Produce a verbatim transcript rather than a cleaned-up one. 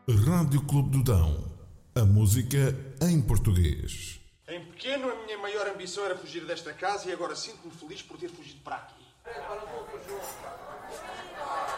Rádio Clube do Dão. A música em português. Em pequeno, a minha maior ambição era fugir desta casa e agora sinto-me feliz por ter fugido para aqui.